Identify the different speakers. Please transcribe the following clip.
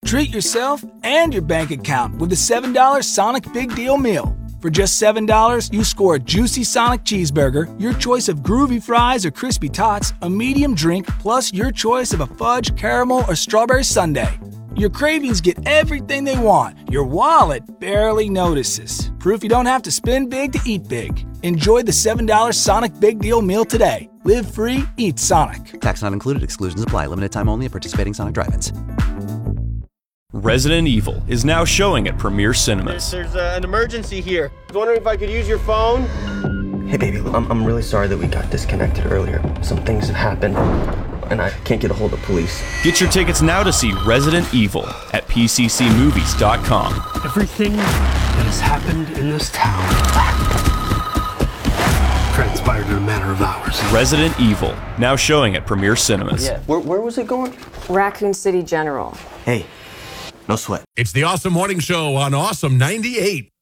Speaker 1: Treat yourself and your bank account with the $7 Sonic Big Deal Meal. For just $7, you score a juicy Sonic cheeseburger, your choice of groovy fries or crispy tots, a medium drink, plus your choice of a fudge, caramel, or strawberry sundae. Your cravings get everything they want. Your wallet barely notices. Proof you don't have to spend big to eat big. Enjoy the $7 Sonic Big Deal Meal today. Live free, eat Sonic.
Speaker 2: Tax not included. Exclusions apply. Limited time only at participating Sonic drive-ins.
Speaker 3: Resident Evil is now showing at Premiere Cinemas.
Speaker 4: There's an emergency here. I was wondering if I could use your phone.
Speaker 5: Hey, baby, I'm really sorry that we got disconnected earlier. Some things have happened, and I can't get a hold of police.
Speaker 3: Get your tickets now to see Resident Evil at pccmovies.com.
Speaker 6: Everything that has happened in this town transpired in a matter of hours.
Speaker 3: Resident Evil, now showing at Premiere Cinemas.
Speaker 5: Yeah, where was it going?
Speaker 7: Raccoon City General.
Speaker 5: Hey, no sweat.
Speaker 8: It's the Awesome Morning Show on Awesome 98.